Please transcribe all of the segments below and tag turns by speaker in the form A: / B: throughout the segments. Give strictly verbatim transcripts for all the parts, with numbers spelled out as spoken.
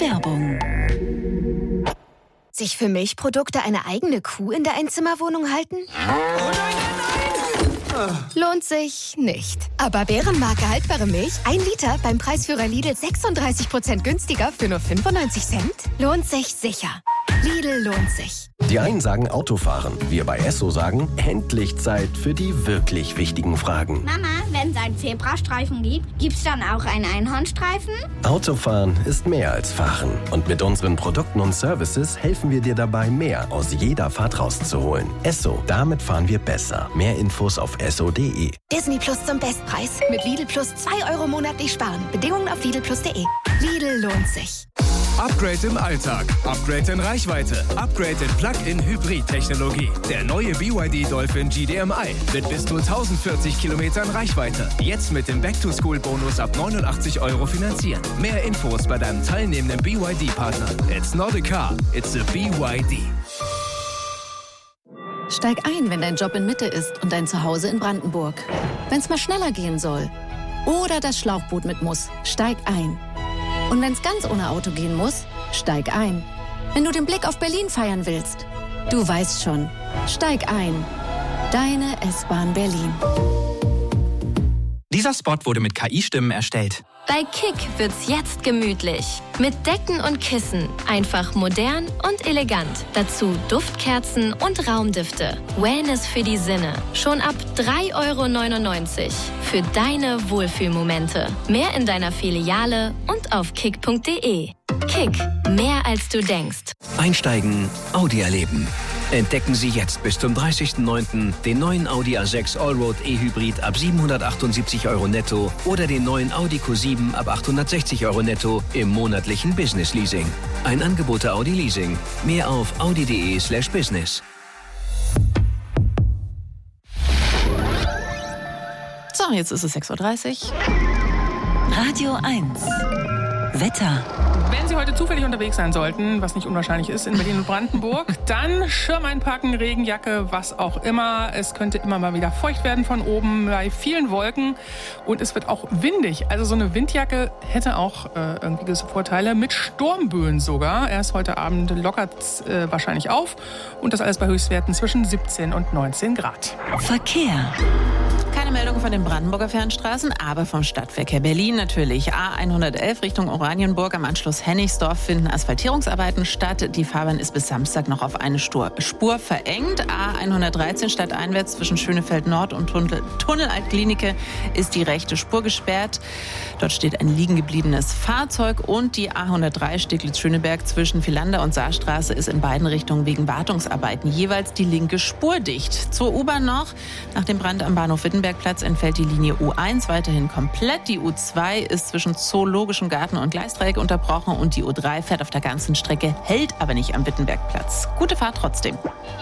A: Werbung.
B: Sich für Milchprodukte eine eigene Kuh in der Einzimmerwohnung halten?
C: Oh nein, nein, nein!
B: Lohnt sich nicht. Aber Bärenmarke haltbare Milch, ein Liter beim Preisführer Lidl sechsunddreißig Prozent günstiger für nur fünfundneunzig Cent? Lohnt sich sicher. Lidl lohnt sich.
D: Die einen sagen Autofahren, wir bei Esso sagen, endlich Zeit für die wirklich wichtigen Fragen.
E: Mama, wenn es einen Zebrastreifen gibt, gibt's dann auch einen Einhornstreifen?
D: Autofahren ist mehr als Fahren. Und mit unseren Produkten und Services helfen wir dir dabei, mehr aus jeder Fahrt rauszuholen. Esso, damit fahren wir besser. Mehr Infos auf esso punkt de.
B: Disney Plus zum Bestpreis. Mit Lidl Plus zwei Euro monatlich sparen. Bedingungen auf lidl plus punkt de. Lidl lohnt sich.
F: Upgrade im Alltag, Upgrade in Reichweite, Upgrade in Plug-in-Hybrid-Technologie. Der neue B Y D Dolphin G D M I mit bis zu tausendvierzig Kilometern Reichweite. Jetzt mit dem Back-to-School-Bonus ab neunundachtzig Euro finanzieren. Mehr Infos bei deinem teilnehmenden B Y D-Partner. It's not a car, it's a B Y D.
A: Steig ein, wenn dein Job in Mitte ist und dein Zuhause in Brandenburg. Wenn es mal schneller gehen soll oder das Schlauchboot mit muss, steig ein. Und wenn es ganz ohne Auto gehen muss, steig ein. Wenn du den Blick auf Berlin feiern willst, du weißt schon, steig ein. Deine S-Bahn Berlin.
G: Dieser Spot wurde mit K I-Stimmen erstellt.
H: Bei Kick wird's jetzt gemütlich. Mit Decken und Kissen. Einfach modern und elegant. Dazu Duftkerzen und Raumdüfte. Wellness für die Sinne. Schon ab drei Euro neunundneunzig. Für deine Wohlfühlmomente. Mehr in deiner Filiale und auf kick punkt de. Kick. Mehr als du denkst.
I: Einsteigen, Audi erleben. Entdecken Sie jetzt bis zum dreißigsten neunten den neuen Audi A sechs Allroad E-Hybrid ab siebenhundertachtundsiebzig Euro netto oder den neuen Audi Q sieben ab achthundertsechzig Euro netto im monatlichen Business Leasing. Ein Angebot der Audi Leasing. Mehr auf audi punkt de slash business.
J: So, jetzt ist es sechs Uhr dreißig.
A: Radio eins. Wetter.
C: Wenn Sie heute zufällig unterwegs sein sollten, was nicht unwahrscheinlich ist in Berlin und Brandenburg, dann Schirm einpacken, Regenjacke, was auch immer. Es könnte immer mal wieder feucht werden von oben bei vielen Wolken und es wird auch windig. Also so eine Windjacke hätte auch äh, irgendwie gewisse Vorteile, mit Sturmböen sogar. Erst heute Abend lockert es äh, wahrscheinlich auf und das alles bei Höchstwerten zwischen siebzehn und neunzehn Grad.
A: Verkehr.
J: Keine Meldung von den Brandenburger Fernstraßen, aber vom Stadtverkehr Berlin natürlich. A hundertelf Richtung Oranienburg am Anschluss Hennigsdorf finden Asphaltierungsarbeiten statt. Die Fahrbahn ist bis Samstag noch auf eine Spur verengt. A hundertdreizehn stadteinwärts zwischen Schönefeld Nord und Tunnel, Tunnel Altklinike ist die rechte Spur gesperrt. Dort steht ein liegen gebliebenes Fahrzeug und die A hundertdrei Steglitz-Schöneberg zwischen Villander und Saarstraße ist in beiden Richtungen wegen Wartungsarbeiten jeweils die linke Spur dicht. Zur U-Bahn noch. Nach dem Brand am Bahnhof Wittenbergplatz entfällt die Linie U eins weiterhin komplett. Die U zwei ist zwischen Zoologischem Garten und Gleisdreieck unterbrochen und die U drei fährt auf der ganzen Strecke, hält aber nicht am Wittenbergplatz. Gute Fahrt trotzdem.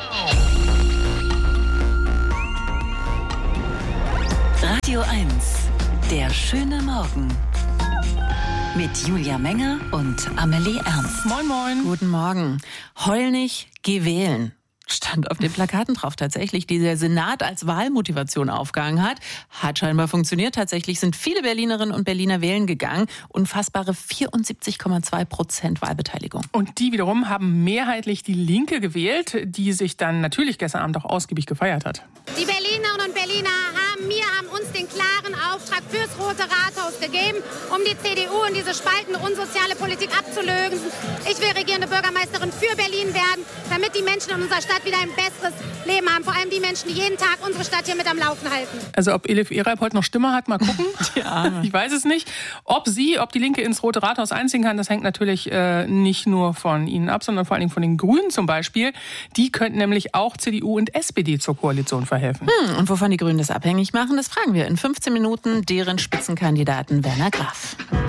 A: Radio eins. Der schöne Morgen. Mit Julia Menger und Amelie Ernst.
C: Moin, moin.
J: Guten Morgen. Heul nicht, geh wählen. Stand auf den Plakaten drauf tatsächlich, die der Senat als Wahlmotivation aufgehangen hat. Hat scheinbar funktioniert. Tatsächlich sind viele Berlinerinnen und Berliner wählen gegangen. Unfassbare vierundsiebzig Komma zwei Prozent Wahlbeteiligung.
C: Und die wiederum haben mehrheitlich die Linke gewählt, die sich dann natürlich gestern Abend auch ausgiebig gefeiert hat.
K: Die Berlinerinnen und Berliner haben mir, haben uns den klaren Auftrag fürs Rote Rathaus gegeben, um die C D U und diese spaltende, unsoziale Politik abzulösen. Ich will regierende Bürgermeisterin für Berlin werden, damit die Menschen in unserer Stadt wieder ein besseres Leben haben. Vor allem die Menschen, die jeden Tag unsere Stadt hier mit am Laufen halten.
C: Also ob Elif Ereib heute noch Stimme hat, mal gucken.
J: Ja.
C: Ich weiß es nicht. Ob sie, ob die Linke ins Rote Rathaus einziehen kann, das hängt natürlich äh, nicht nur von ihnen ab, sondern vor allen Dingen von den Grünen zum Beispiel. Die könnten nämlich auch C D U und S P D zur Koalition verhelfen.
J: Hm, und wovon die Grünen das abhängig machen, das fragen wir in fünfzehn Minuten deren Spitzenkandidaten Werner Graf.